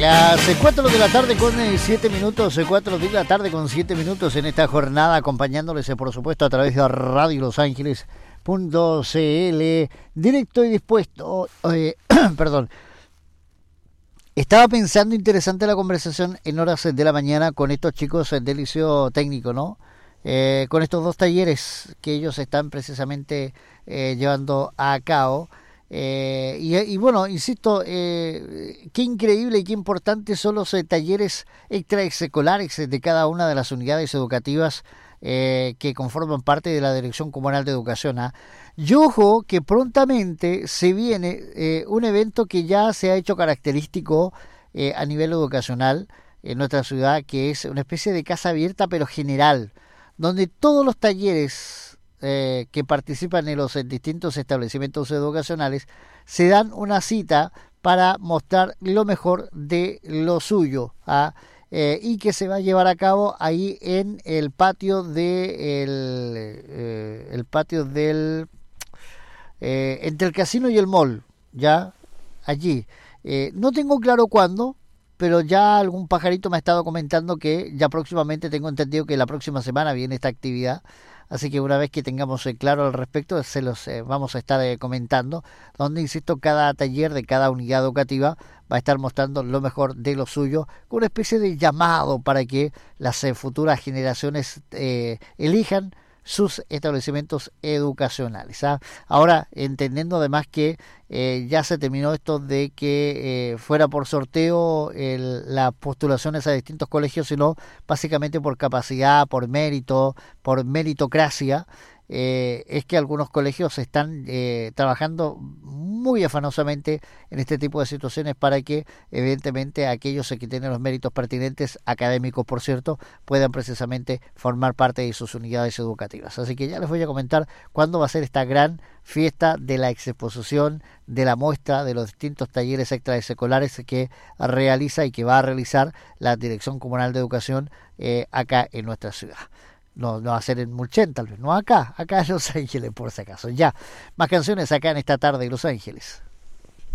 Las 4 de la tarde con 7 minutos, 4 de la tarde con 7 minutos en esta jornada, acompañándoles por supuesto a través de Radio Los Ángeles.cl, directo y dispuesto. Perdón. Estaba pensando, interesante la conversación en horas de la mañana con estos chicos del liceo técnico, ¿no? Con estos dos talleres que ellos están precisamente llevando a cabo. Y bueno, insisto, qué increíble y qué importantes son los talleres extraescolares de cada una de las unidades educativas que conforman parte de la Dirección Comunal de Educación. Y ojo que prontamente se viene un evento que ya se ha hecho característico a nivel educacional en nuestra ciudad, que es una especie de casa abierta pero general, donde todos los talleres que participan en los distintos establecimientos educacionales se dan una cita para mostrar lo mejor de lo suyo, y que se va a llevar a cabo ahí en el patio entre el casino y el mall, ya allí. No tengo claro cuándo, pero ya algún pajarito me ha estado comentando que ya próximamente, tengo entendido que la próxima semana viene esta actividad. Así que una vez que tengamos claro al respecto, se los vamos a estar comentando, donde, insisto, cada taller de cada unidad educativa va a estar mostrando lo mejor de lo suyo, con una especie de llamado para que las futuras generaciones elijan sus establecimientos educacionales. Ahora, entendiendo además que ya se terminó esto de que fuera por sorteo las postulaciones a distintos colegios, sino básicamente por capacidad, por mérito, por meritocracia, es que algunos colegios están trabajando muy afanosamente en este tipo de situaciones para que evidentemente aquellos que tienen los méritos pertinentes, académicos por cierto, puedan precisamente formar parte de sus unidades educativas. Así que ya les voy a comentar cuándo va a ser esta gran fiesta de la exposición, de la muestra de los distintos talleres extraescolares que realiza y que va a realizar la Dirección Comunal de Educación acá en nuestra ciudad. No va a ser en Mulchen, tal vez, no acá en Los Ángeles, por si acaso. Ya, más canciones acá en esta tarde en Los Ángeles.